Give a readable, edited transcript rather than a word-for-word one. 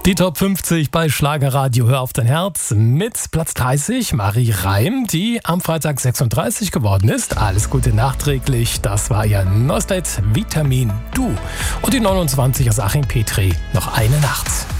Die Top 50 bei Schlagerradio Hör auf dein Herz mit Platz 30 Marie Reim, die am Freitag 36 geworden ist. Alles Gute nachträglich, das war ihr neues Vitamin Du. Und die 29 aus Achim Petri, noch eine Nacht.